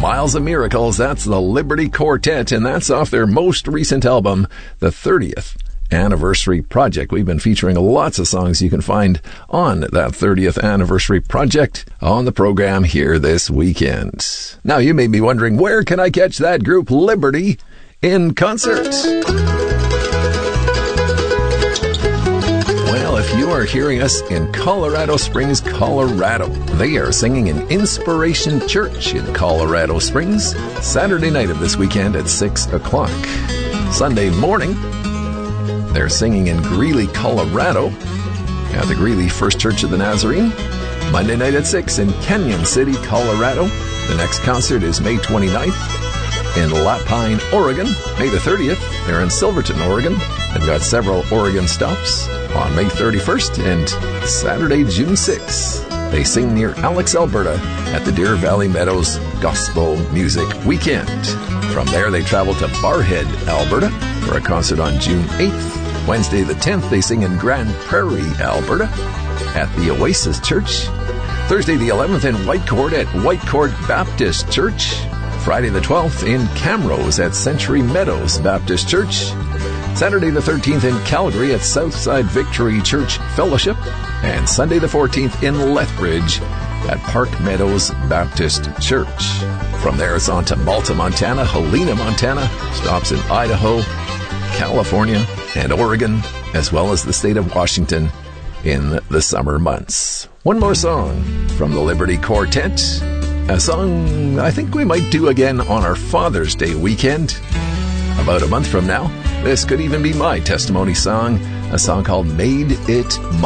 Miles of Miracles, that's the Liberty Quartet, and that's off their most recent album, the 30th Anniversary Project. We've been featuring lots of songs you can find on that 30th Anniversary Project on the program here this weekend. Now, you may be wondering, where can I catch that group Liberty in concert? Well, if you are hearing us in Colorado Springs, Colorado, they are singing in Inspiration Church in Colorado Springs, Saturday night of this weekend at 6 o'clock. Sunday morning, they're singing in Greeley, Colorado at the Greeley First Church of the Nazarene. Monday night at 6 in Canyon City, Colorado. The next concert is May 29th in Lapine, Oregon. May the 30th, they're in Silverton, Oregon. They've got several Oregon stops on May 31st and Saturday, June 6th. They sing near Alex, Alberta at the Deer Valley Meadows Gospel Music Weekend. From there, they travel to Barhead, Alberta for a concert on June 8th. Wednesday the 10th, they sing in Grand Prairie, Alberta at the Oasis Church. Thursday the 11th in Whitecourt at Whitecourt Baptist Church. Friday the 12th in Camrose at Century Meadows Baptist Church. Saturday the 13th in Calgary at Southside Victory Church Fellowship. And Sunday the 14th in Lethbridge at Park Meadows Baptist Church. From there, it's on to Malta, Montana, Helena, Montana, stops in Idaho, California, and Oregon, as well as the state of Washington in the summer months. One more song from the Liberty Quartet, a song I think we might do again on our Father's Day weekend about a month from now. This could even be my testimony song, a song called Made It Mine.